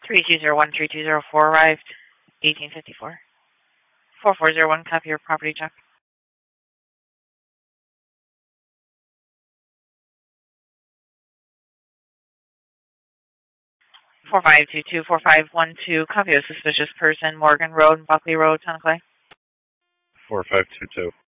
3201-3204 arrived, 1854. 4401, copy your property check. 4522-4512, copy of suspicious person, Morgan Road, Buckley Road, Tenafly. 4522.